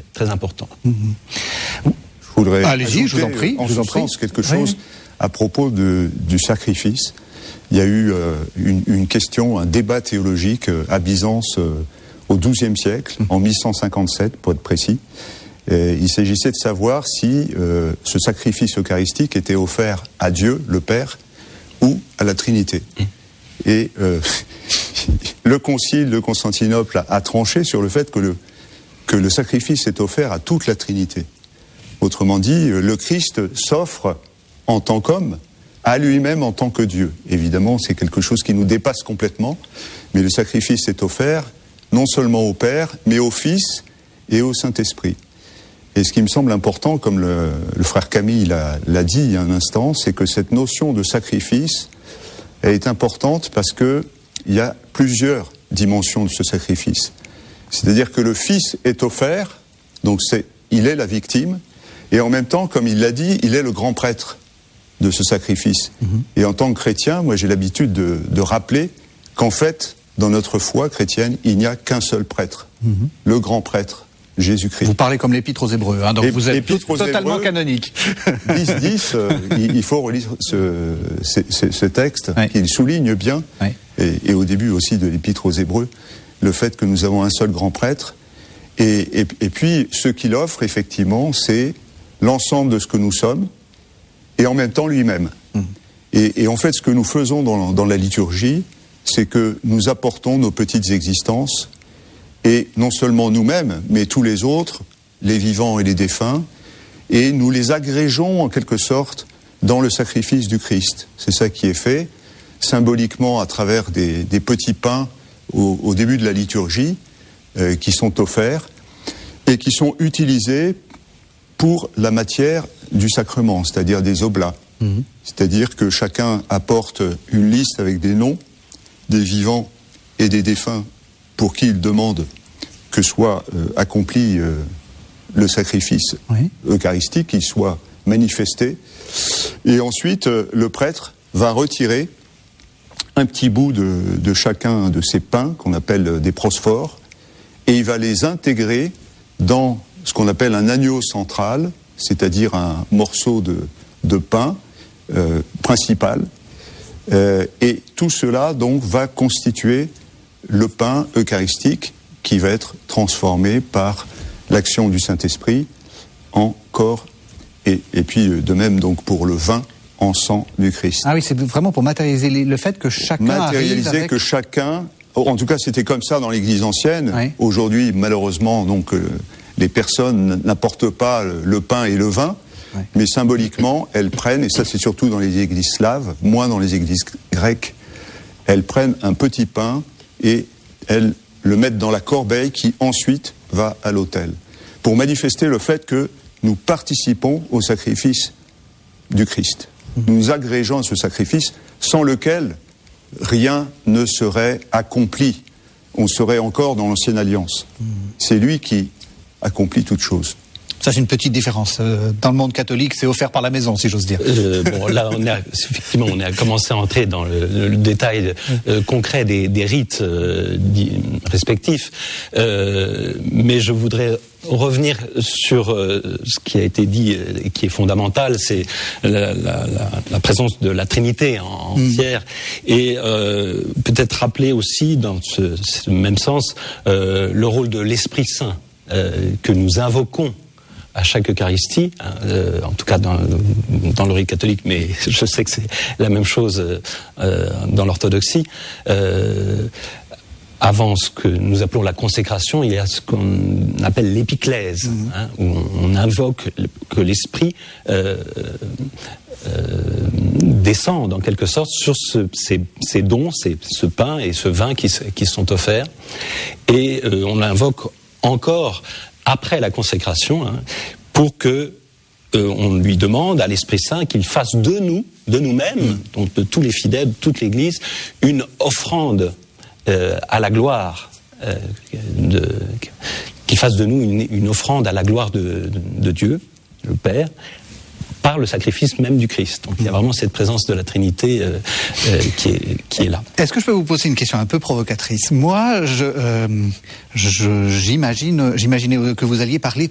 très important. Je voudrais allez-y, je vous en prie. En ce sens, quelque chose à propos du sacrifice. Il y a eu une question, un débat théologique à Byzance au XIIe siècle, en 1157 pour être précis. Il s'agissait de savoir si ce sacrifice eucharistique était offert à Dieu, le Père, ou à la Trinité. Et le concile de Constantinople a tranché sur le fait que le sacrifice est offert à toute la Trinité. Autrement dit, le Christ s'offre en tant qu'homme à lui-même en tant que Dieu. Évidemment, c'est quelque chose qui nous dépasse complètement, mais le sacrifice est offert non seulement au Père, mais au Fils et au Saint-Esprit. Et ce qui me semble important, comme le frère Camille l'a dit il y a un instant, c'est que cette notion de sacrifice, elle est importante parce que il y a plusieurs dimensions de ce sacrifice. C'est-à-dire que le Fils est offert, donc il est la victime, et en même temps, comme il l'a dit, il est le grand prêtre de ce sacrifice. Et en tant que chrétien, moi j'ai l'habitude de rappeler qu'en fait, dans notre foi chrétienne, il n'y a qu'un seul prêtre, le grand prêtre, Jésus-Christ. Vous parlez comme l'Épître aux Hébreux, donc vous êtes totalement canonique. 10, il faut relire ce texte, qu'il souligne bien, et au début aussi de l'Épître aux Hébreux, le fait que nous avons un seul grand prêtre, et puis ce qu'il offre, effectivement, c'est l'ensemble de ce que nous sommes, et en même temps lui-même. Et en fait, ce que nous faisons dans la liturgie, c'est que nous apportons nos petites existences, et non seulement nous-mêmes, mais tous les autres, les vivants et les défunts, et nous les agrégeons en quelque sorte dans le sacrifice du Christ. C'est ça qui est fait, symboliquement à travers des petits pains au début de la liturgie, qui sont offerts, et qui sont utilisés pour la matière du sacrement, c'est-à-dire des oblats. C'est-à-dire que chacun apporte une liste avec des noms, des vivants et des défunts, pour qui il demande que soit accompli le sacrifice eucharistique, qu'il soit manifesté. Et ensuite, le prêtre va retirer un petit bout de chacun de ces pains, qu'on appelle des prosphores, et il va les intégrer dans ce qu'on appelle un agneau central, c'est-à-dire un morceau de pain principal. Et tout cela, donc, va constituer le pain eucharistique qui va être transformé par l'action du Saint-Esprit en corps et puis de même donc pour le vin en sang du Christ. Ah oui, c'est vraiment pour matérialiser le fait que chacun matérialiser que chacun, en tout cas c'était comme ça dans l'Église ancienne. Aujourd'hui, malheureusement, donc les personnes n'apportent pas le pain et le vin, mais symboliquement elles prennent, et ça c'est surtout dans les églises slaves, moins dans les églises grecques, elles prennent un petit pain et elles le mettent dans la corbeille qui ensuite va à l'autel, pour manifester le fait que nous participons au sacrifice du Christ. Nous nous agrégeons à ce sacrifice sans lequel rien ne serait accompli. On serait encore dans l'ancienne alliance. C'est lui qui accomplit toute chose. Ça, c'est une petite différence. Dans le monde catholique, c'est offert par la maison, si j'ose dire. Bon, là, effectivement, on a commencé à entrer dans le détail concret des rites respectifs. Mais je voudrais revenir sur ce qui a été dit et qui est fondamental, c'est la présence de la Trinité entière. Et peut-être rappeler aussi, dans ce même sens, le rôle de l'Esprit Saint que nous invoquons à chaque Eucharistie, en tout cas dans le rite catholique, mais je sais que c'est la même chose dans l'orthodoxie. Avant ce que nous appelons la consécration, il y a ce qu'on appelle l'épiclèse, où on invoque que l'Esprit descende en quelque sorte sur ces dons, ce pain et ce vin qui sont offerts, et on l'invoque encore après la consécration, pour que on lui demande à l'Esprit Saint qu'il fasse de nous-mêmes, donc de tous les fidèles, de toute l'Église, une offrande à la gloire, qu'il fasse de nous une offrande à la gloire de Dieu, le Père, par le sacrifice même du Christ. Donc il y a vraiment cette présence de la Trinité qui est là. Est-ce que je peux vous poser une question un peu provocatrice ? Moi, j'imaginais que vous alliez parler